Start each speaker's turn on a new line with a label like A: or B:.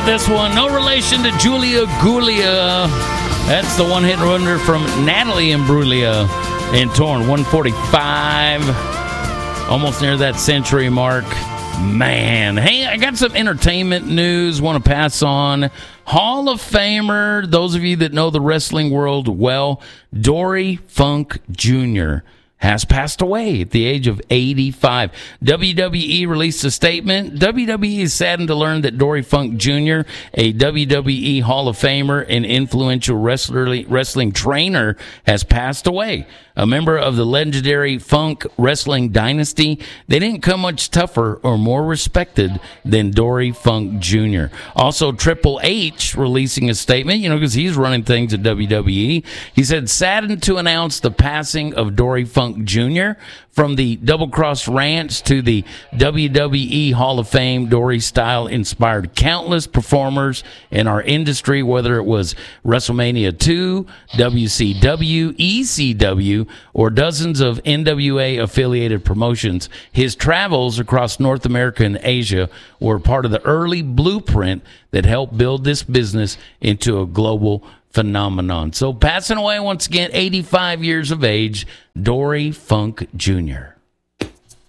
A: love this one. No relation to Julia Gulia. That's the one-hit wonder from Natalie Imbruglia and Torn. 145. Almost near that century mark. Man. Hey, I got some entertainment news. Want to pass on. Hall of Famer, those of you that know the wrestling world well, Dory Funk Jr. has passed away at the age of 85. WWE released a statement. WWE is saddened to learn that Dory Funk Jr., a WWE Hall of Famer and influential wrestling trainer, has passed away. A member of the legendary Funk wrestling dynasty, they didn't come much tougher or more respected than Dory Funk Jr. Also, Triple H releasing a statement, because he's running things at WWE. He said, saddened to announce the passing of Dory Funk Jr. From the Double Cross Ranch to the WWE Hall of Fame, Dory's style inspired countless performers in our industry, whether it was WrestleMania 2, WCW, ECW, or dozens of NWA-affiliated promotions. His travels across North America and Asia were part of the early blueprint that helped build this business into a global phenomenon. So passing away once again, 85 years of age, Dory Funk Jr.